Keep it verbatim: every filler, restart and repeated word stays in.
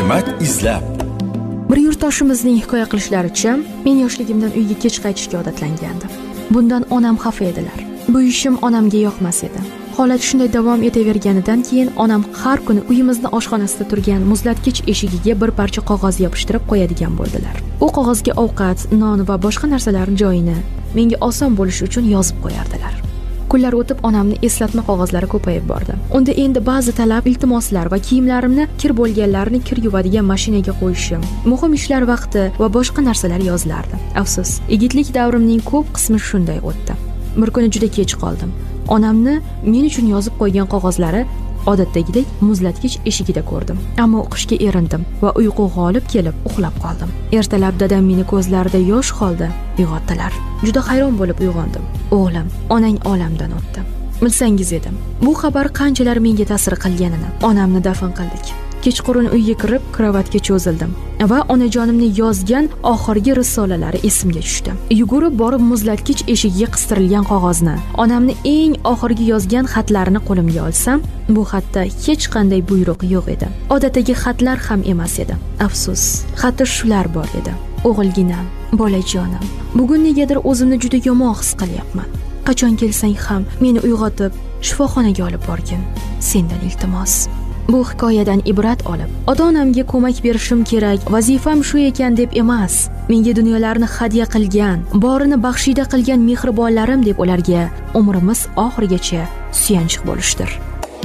ne'mat izlab. Bir yurtdoshimizning hikoya qilishlaricha, men yoshligimdan uyga kech qaytishga odatlangandim. Bundan onam xafa edilar. Bu ishim onamga yoqmas edi. Holat shunday davom etaverganidan keyin onam har kuni uyimizni oshxonasida turgan muzlatgich eshigiga bir parcha qog'oz yopishtirib qo'yadigan bo'ldilar. U qog'ozga ovqat, non va boshqa narsalarning joyini menga oson bo'lishi uchun yozib qo'yardilar. Kunlar o'tib onamni eslatma qog'ozlari ko'payib bordi. Unda endi ba'zi talab, iltimoslar va kiyimlarimni kir bo'lganlarini kir yuvadigan mashinaga qo'yishim, muhim ishlar vaqti va boshqa narsalar yozilardi. Afsus, yigitlik davrimning ko'p qismi shunday o'tdi. Bir kuni juda kech qoldim. Onamni men uchun yozib qo'ygan qog'ozlari odatdagidek muzlatgich eshigida ko'rdim. Ammo o'qishga erindim va uyqu g'olib kelib uxlab qoldim. Ertalab dadam meni ko'zlarida yosh holda uyg'otdilar. Juda hayron bo'lib uyg'ondim. O'g'lim, onang olamdan o'tdi. Bilsangiz edim, bu xabar qanchalar menga ta'sir qilganini. Onamni dafn qildik. Kechqurun uyga kirib, kravatga cho'zildim va onajonimning yozgan oxirgi risolalari esimga tushdi. Yugurib borib muzlatgich eshigiga qistirilgan qog'ozni, onamni eng oxirgi yozgan xatlarini qo'limga olsam, bu xatda hech qanday buyruq yo'q edi. Odatdagi xatlar ham emas edi. Afsus, xatda shular bor edi. O'g'ilginam, bolajonim, bugun negadir o'zimni juda yomon his qilyapman. Qachon kelsang ham meni uyg'otib, shifoxonaga olib borgin. Sendan iltimos. Bu hikoyadan ibrat olib, ota-onamga ko'mak berishim kerak, vazifam shu ekan deb emas, menga dunyolarni hadya qilgan, borini baxshida qilgan mehribonlarim deb ularga umrimiz oxirigacha suyanchiq bo'lishdir.